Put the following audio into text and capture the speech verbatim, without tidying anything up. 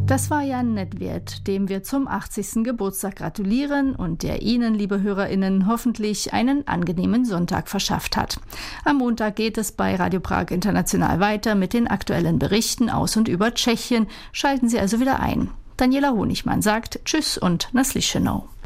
Das war Jan Nedvěd, dem wir zum achtzigsten Geburtstag gratulieren und der Ihnen, liebe HörerInnen, hoffentlich einen angenehmen Sonntag verschafft hat. Am Montag geht es bei Radio Prag International weiter mit den aktuellen Berichten aus und über Tschechien. Schalten Sie also wieder ein. Daniela Honigmann sagt Tschüss und na slyšenou.